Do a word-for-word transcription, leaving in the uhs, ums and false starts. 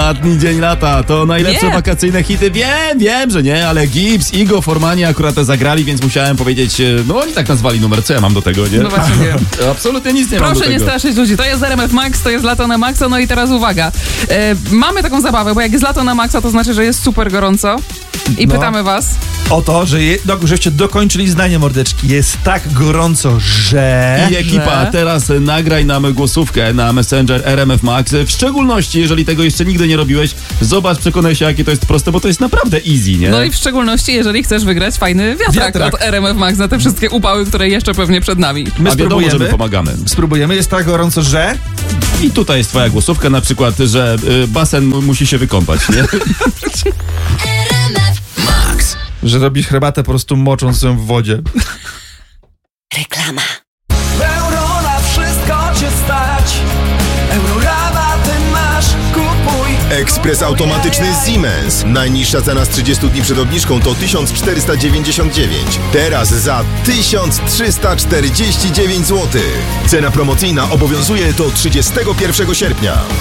Ostatni dzień lata to najlepsze Nie. wakacyjne hity. Wiem, wiem, że nie, ale Gibbs, Igo, Formani akurat te zagrali, więc musiałem powiedzieć, e, no oni tak nazwali numer, co ja mam do tego, nie? No właśnie wiem. Absolutnie nic nie mam do Proszę tego. nie straszyć ludzi. To jest R M F Max, to jest lato na maksa. No i teraz uwaga. E, mamy taką zabawę, bo jak jest lato na maksa, to znaczy, że jest super gorąco. I No. pytamy was. O to, że je, no, żeście dokończyli zdanie, mordeczki. Jest tak gorąco, że... I ekipa, Że? teraz e, nagraj nam głosówkę na Messenger R M F Max. W szczególności, jeżeli tego jeszcze nigdy nie robiłeś, zobacz, przekonaj się, jakie to jest proste, bo to jest naprawdę easy, nie? No i w szczególności, jeżeli chcesz wygrać fajny wiatrak, Wiatrak. od R M F Max na te wszystkie upały, które jeszcze pewnie przed nami. My A wiadomo, że spróbujemy. my pomagamy. Spróbujemy. Jest tak gorąco, że... I tutaj jest twoja głosówka, na przykład, że y, basen mu- musi się wykąpać, nie? Że robisz herbatę po prostu mocząc ją w wodzie. Reklama. Euro na wszystko cię stać. Eurorabaty masz, kupuj. Ekspres automatyczny Siemens. Najniższa cena z trzydziestu dni przed obniżką to tysiąc czterysta dziewięćdziesiąt dziewięć. Teraz za tysiąc trzysta czterdzieści dziewięć złotych. Cena promocyjna obowiązuje do trzydziestego pierwszego sierpnia.